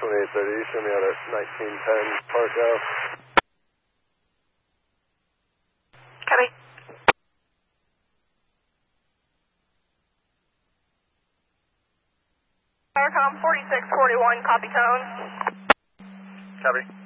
2830, show me out at 1910 Park Ave. Copy. Powercom 4641, copy tone. Copy.